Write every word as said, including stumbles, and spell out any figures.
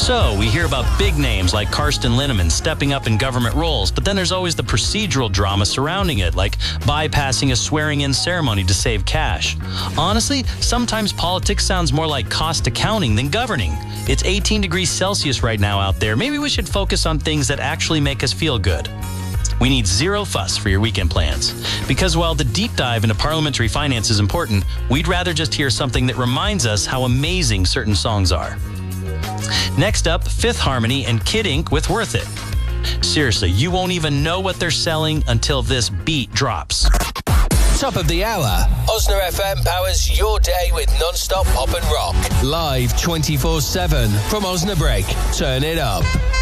So, we hear about big names like Karsten Linneman stepping up in government roles, but then there's always the procedural drama surrounding it, like bypassing a swearing-in ceremony to save cash. Honestly, sometimes politics sounds more like cost accounting than governing. It's eighteen degrees Celsius right now out there. Maybe we should focus on things that actually make us feel good. We need zero fuss for your weekend plans. Because while the deep dive into parliamentary finance is important, we'd rather just hear something that reminds us how amazing certain songs are. Next up, Fifth Harmony and Kid Ink with Worth It. Seriously, you won't even know what they're selling until this beat drops. Top of the hour. Osna F M powers your day with non-stop pop and rock. Live twenty-four seven from Osnabrück. Turn it up.